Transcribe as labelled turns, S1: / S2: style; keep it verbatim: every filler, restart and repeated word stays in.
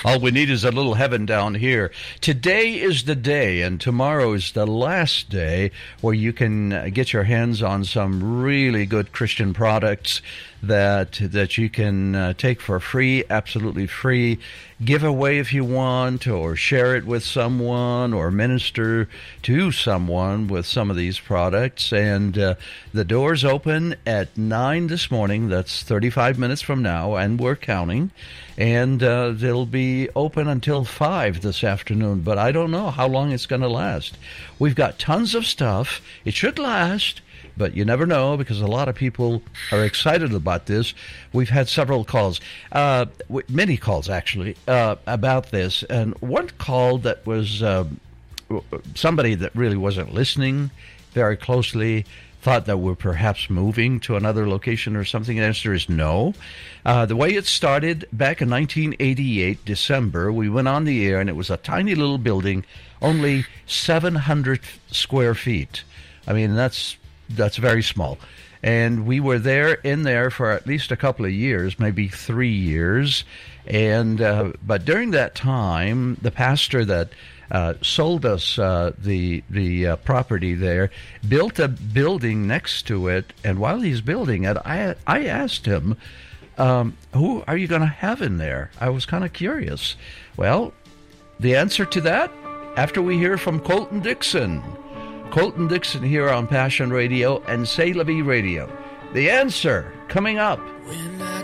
S1: All we need is a little heaven down here. Today is the day, and tomorrow is the last day where you can uh, get your hands on some really good Christian products that that you can uh, take for free, absolutely free, give away if you want, or share it with someone, or minister to someone with some of these products. And uh, the doors open at nine this morning. That's thirty-five minutes from now, and we're counting. And uh, they'll be open until five this afternoon, but I don't know how long it's going to last. We've got tons of stuff. It should last, but you never know, because a lot of people are excited about this. We've had several calls, uh, many calls actually, uh, about this. And one call that was uh, somebody that really wasn't listening very closely, thought that we're perhaps moving to another location or something. The answer is no. Uh, the way it started back in nineteen eighty-eight, December, we went on the air, and it was a tiny little building, only seven hundred square feet. I mean, that's that's very small. And we were there in there for at least a couple of years, maybe three years. And uh, but during that time, the pastor that Uh, sold us uh, the the uh, property there, built a building next to it, and while he's building it, I I asked him, um, who are you going to have in there? I was kind of curious. Well, the answer to that, after we hear from Colton Dixon. Colton Dixon here on Passion Radio and C'est La Vie Radio. The answer coming up.
S2: When I